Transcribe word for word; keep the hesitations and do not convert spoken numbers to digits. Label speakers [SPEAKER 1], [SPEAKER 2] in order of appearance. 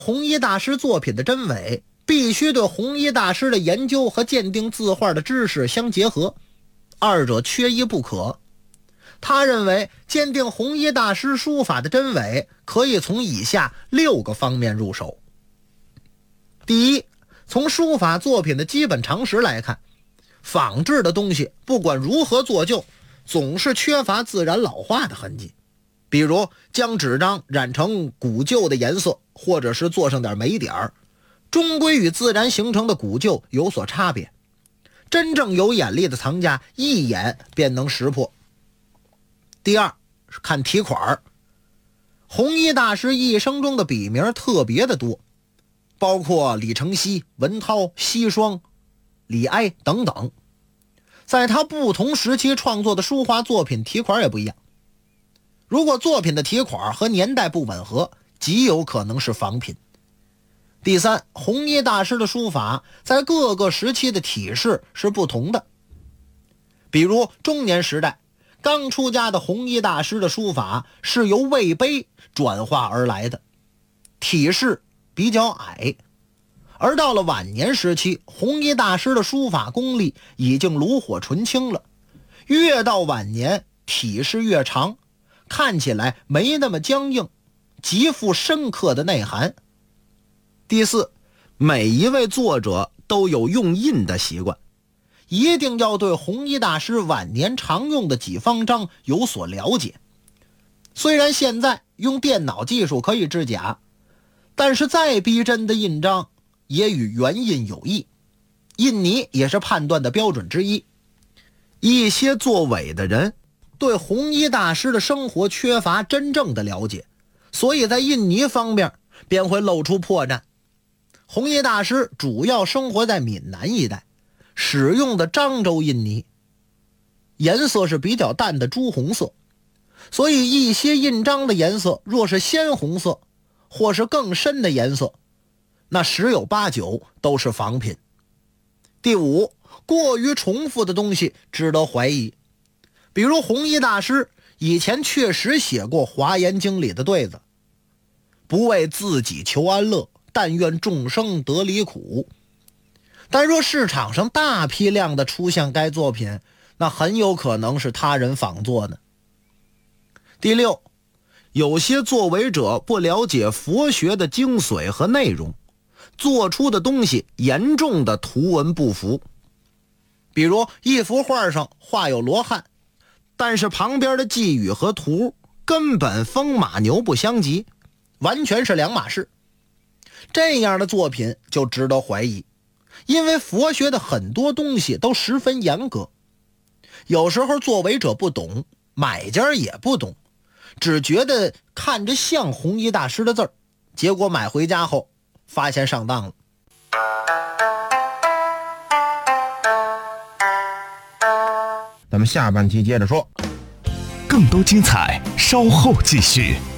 [SPEAKER 1] 弘一大师作品的真伪必须对弘一大师的研究和鉴定字画的知识相结合，二者缺一不可。他认为鉴定弘一大师书法的真伪可以从以下六个方面入手。第一，从书法作品的基本常识来看，仿制的东西不管如何做旧，总是缺乏自然老化的痕迹。比如将纸张染成古旧的颜色，或者是做上点霉点儿，终归与自然形成的古旧有所差别。真正有眼力的藏家一眼便能识破。第二，看题款。弘一大师一生中的笔名特别的多，包括李承熙、文涛、熹双、李哀等等。在他不同时期创作的书画作品题款也不一样。如果作品的题款和年代不吻合，极有可能是仿品。第三，弘一大师的书法在各个时期的体式是不同的。比如中年时代刚出家的弘一大师的书法是由魏碑转化而来的，体式比较矮。而到了晚年时期，弘一大师的书法功力已经炉火纯青了，越到晚年体式越长，看起来没那么僵硬，极富深刻的内涵。第四，每一位作者都有用印的习惯，一定要对弘一大师晚年常用的几方章有所了解。虽然现在用电脑技术可以制假，但是再逼真的印章也与原印有异，印泥也是判断的标准之一。一些作伪的人对弘一大师的生活缺乏真正的了解，所以在印泥方面便会露出破绽。弘一大师主要生活在闽南一带，使用的漳州印泥颜色是比较淡的朱红色，所以一些印章的颜色若是鲜红色或是更深的颜色，那十有八九都是仿品。第五，过于重复的东西值得怀疑。比如弘一大师以前确实写过《华严经》里的对子，不为自己求安乐，但愿众生得离苦。但若市场上大批量的出现该作品，那很有可能是他人仿作的。第六，有些作伪者不了解佛学的精髓和内容，做出的东西严重的图文不符。比如一幅画上画有罗汉，但是旁边的寄语和图根本风马牛不相及，完全是两码事。这样的作品就值得怀疑，因为佛学的很多东西都十分严格。有时候作伪者不懂，买家也不懂，只觉得看着像弘一大师的字儿，结果买回家后发现上当了。
[SPEAKER 2] 咱们下半期接着说，
[SPEAKER 3] 更多精彩稍后继续。